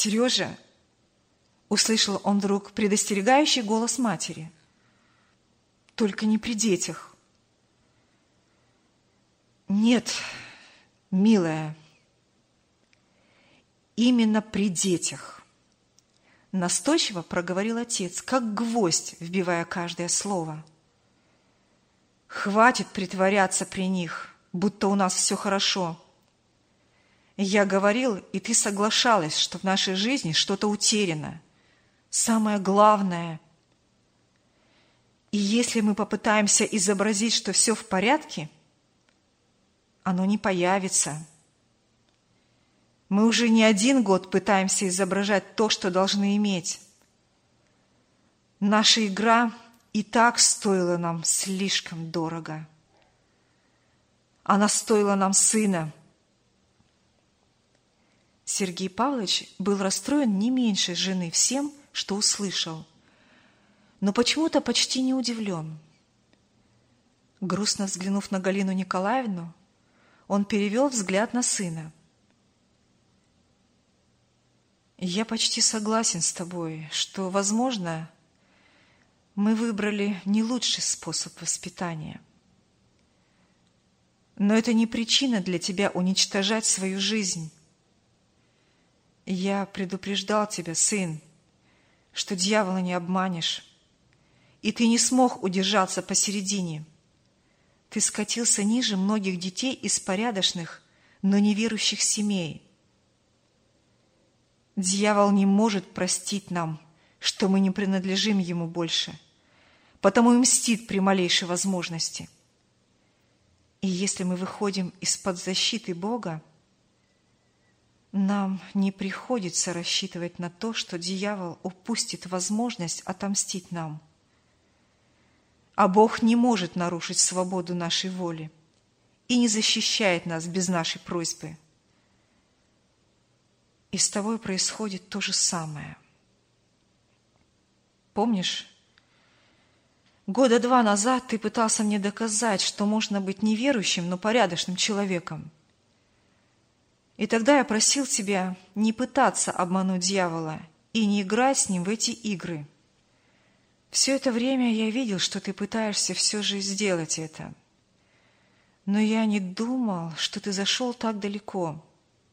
«Сережа!» — услышал он вдруг предостерегающий голос матери. «Только не при детях». «Нет, милая, именно при детях», — настойчиво проговорил отец, как гвоздь, вбивая каждое слово. «Хватит притворяться при них, будто у нас все хорошо. Я говорил, и ты соглашалась, что в нашей жизни что-то утеряно. Самое главное. И если мы попытаемся изобразить, что все в порядке, оно не появится. Мы уже не 1 год пытаемся изображать то, что должны иметь. Наша игра и так стоила нам слишком дорого. Она стоила нам сына». Сергей Павлович был расстроен не меньше жены всем, что услышал, но почему-то почти не удивлен. Грустно взглянув на Галину Николаевну, он перевел взгляд на сына. «Я почти согласен с тобой, что, возможно, мы выбрали не лучший способ воспитания. Но это не причина для тебя уничтожать свою жизнь. Я предупреждал тебя, сын, что дьявола не обманешь, и ты не смог удержаться посередине. Ты скатился ниже многих детей из порядочных, но неверующих семей. Дьявол не может простить нам, что мы не принадлежим ему больше, потому и мстит при малейшей возможности. И если мы выходим из-под защиты Бога, нам не приходится рассчитывать на то, что дьявол упустит возможность отомстить нам. А Бог не может нарушить свободу нашей воли и не защищает нас без нашей просьбы. И с тобой происходит то же самое. Помнишь, 2 года назад ты пытался мне доказать, что можно быть неверующим, но порядочным человеком. И тогда я просил тебя не пытаться обмануть дьявола и не играть с ним в эти игры. Все это время я видел, что ты пытаешься все же сделать это. Но я не думал, что ты зашел так далеко.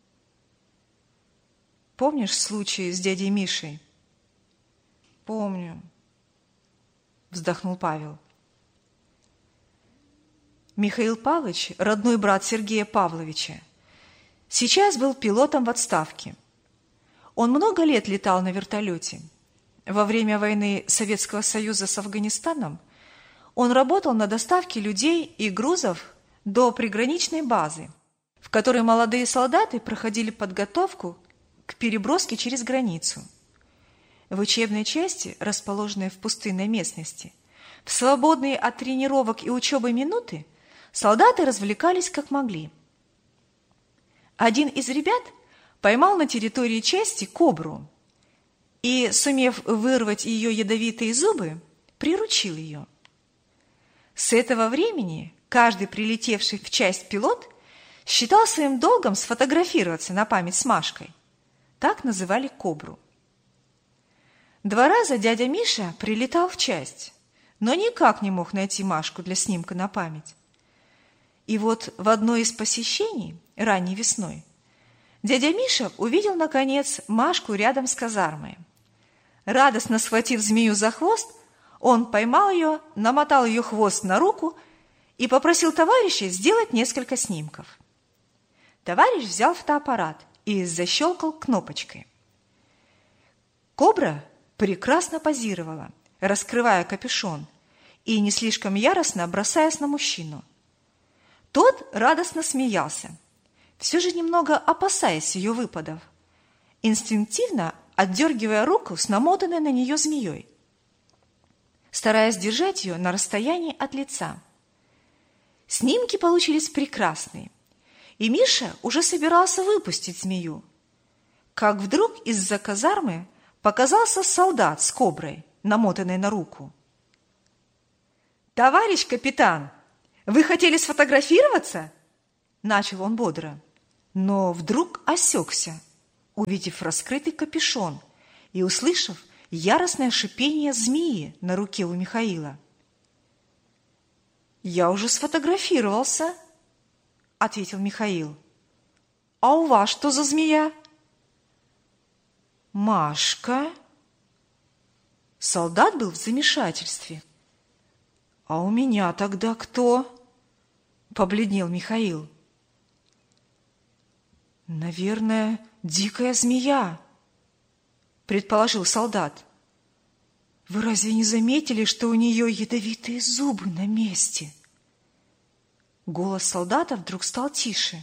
Помнишь случай с дядей Мишей? Помню, вздохнул Павел. Михаил Павлович, родной брат Сергея Павловича, сейчас был пилотом в отставке. Он много лет летал на вертолете. Во время войны Советского Союза с Афганистаном он работал на доставке людей и грузов до приграничной базы, в которой молодые солдаты проходили подготовку к переброске через границу. В учебной части, расположенной в пустынной местности, в свободные от тренировок и учебы минуты солдаты развлекались как могли. Один из ребят поймал на территории части кобру и, сумев вырвать ее ядовитые зубы, приручил ее. С этого времени каждый прилетевший в часть пилот считал своим долгом сфотографироваться на память с Машкой. Так называли кобру. 2 раза дядя Миша прилетал в часть, но никак не мог найти Машку для снимка на память. И вот в одно из посещений, ранней весной, дядя Миша увидел, наконец, Машку рядом с казармой. Радостно схватив змею за хвост, он поймал ее, намотал ее хвост на руку и попросил товарища сделать несколько снимков. Товарищ взял фотоаппарат и защелкал кнопочкой. Кобра прекрасно позировала, раскрывая капюшон и не слишком яростно бросаясь на мужчину. Тот радостно смеялся, все же немного опасаясь ее выпадов, инстинктивно отдергивая руку с намотанной на нее змеей, стараясь держать ее на расстоянии от лица. Снимки получились прекрасные, и Миша уже собирался выпустить змею, как вдруг из-за казармы показался солдат с коброй, намотанной на руку. «Товарищ капитан, вы хотели сфотографироваться?» Начал он бодро, но вдруг осекся, увидев раскрытый капюшон и услышав яростное шипение змеи на руке у Михаила. «Я уже сфотографировался», — ответил Михаил. «А у вас что за змея?» «Машка». Солдат был в замешательстве. «А у меня тогда кто?» — побледнел Михаил. «Наверное, дикая змея», — предположил солдат. «Вы разве не заметили, что у нее ядовитые зубы на месте?» Голос солдата вдруг стал тише.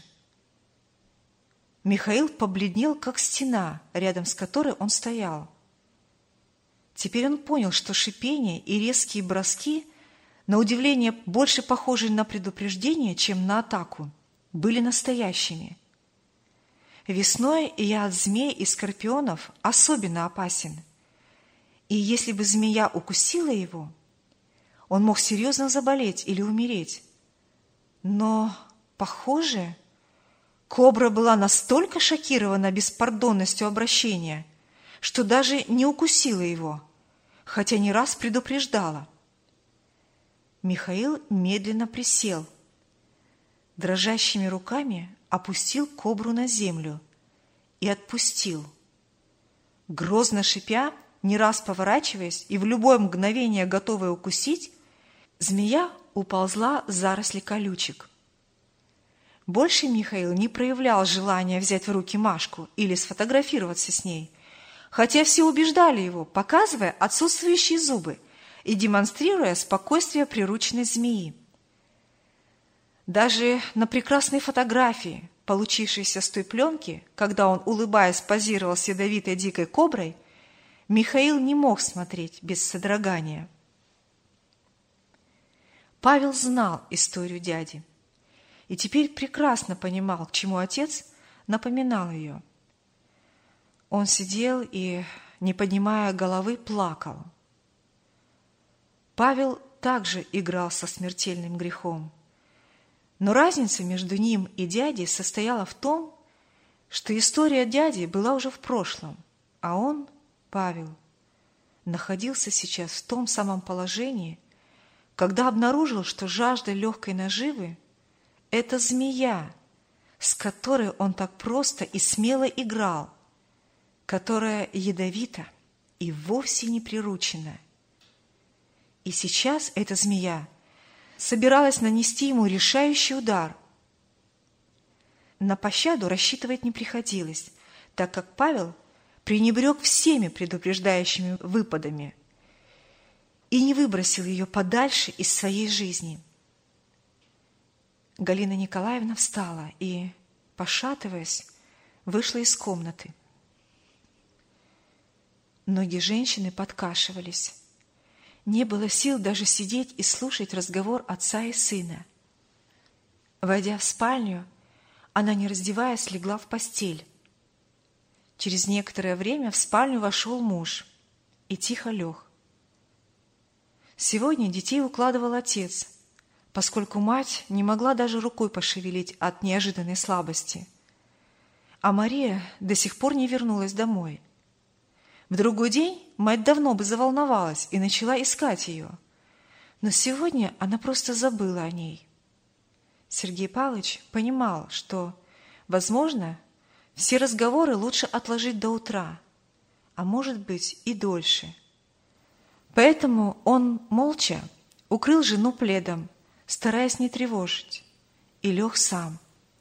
Михаил побледнел, как стена, рядом с которой он стоял. Теперь он понял, что шипение и резкие броски, на удивление больше похожие на предупреждение, чем на атаку, были настоящими. Весной яд змей и скорпионов особенно опасен. И если бы змея укусила его, он мог серьезно заболеть или умереть. Но, похоже, кобра была настолько шокирована беспардонностью обращения, что даже не укусила его, хотя не раз предупреждала. Михаил медленно присел, дрожащими руками опустил кобру на землю и отпустил. Грозно шипя, не раз поворачиваясь и в любое мгновение готовая укусить, змея уползла в заросли колючек. Больше Михаил не проявлял желания взять в руки Машку или сфотографироваться с ней, хотя все убеждали его, показывая отсутствующие зубы и демонстрируя спокойствие прирученной змеи. Даже на прекрасной фотографии, получившейся с той пленки, когда он, улыбаясь, позировал с ядовитой дикой коброй, Михаил не мог смотреть без содрогания. Павел знал историю дяди и теперь прекрасно понимал, к чему отец напоминал ее. Он сидел и, не поднимая головы, плакал. Павел также играл со смертельным грехом. Но разница между ним и дядей состояла в том, что история дяди была уже в прошлом, а он, Павел, находился сейчас в том самом положении, когда обнаружил, что жажда легкой наживы – это змея, с которой он так просто и смело играл, которая ядовита и вовсе не приручена. И сейчас эта змея собиралась нанести ему решающий удар. На пощаду рассчитывать не приходилось, так как Павел пренебрег всеми предупреждающими выпадами и не выбросил ее подальше из своей жизни. Галина Николаевна встала и, пошатываясь, вышла из комнаты. Ноги женщины подкашивались. Не было сил даже сидеть и слушать разговор отца и сына. Войдя в спальню, она, не раздеваясь, легла в постель. Через некоторое время в спальню вошел муж и тихо лег. Сегодня детей укладывал отец, поскольку мать не могла даже рукой пошевелить от неожиданной слабости. А Мария до сих пор не вернулась домой. В другой день мать давно бы заволновалась и начала искать ее, но сегодня она просто забыла о ней. Сергей Павлович понимал, что, возможно, все разговоры лучше отложить до утра, а может быть и дольше. Поэтому он молча укрыл жену пледом, стараясь не тревожить, и лег сам.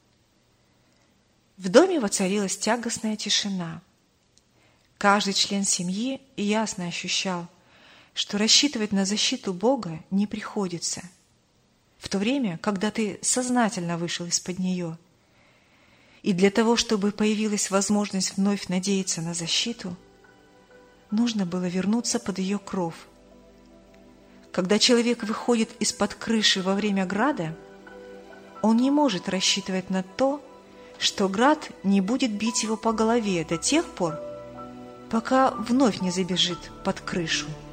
В доме воцарилась тягостная тишина. Каждый член семьи ясно ощущал, что рассчитывать на защиту Бога не приходится, в то время, когда ты сознательно вышел из-под нее. И для того, чтобы появилась возможность вновь надеяться на защиту, нужно было вернуться под ее кров. Когда человек выходит из-под крыши во время града, он не может рассчитывать на то, что град не будет бить его по голове до тех пор, пока вновь не забежит под крышу.